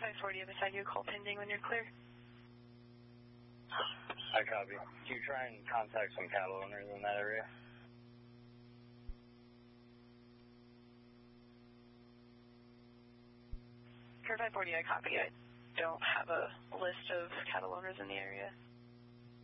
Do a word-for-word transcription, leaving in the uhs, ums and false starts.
five forty beside you, call pending when you're clear. I copy. Do you try and contact some cattle owners in that area? Pier five forty, I copy. I don't have a list of cattle owners in the area.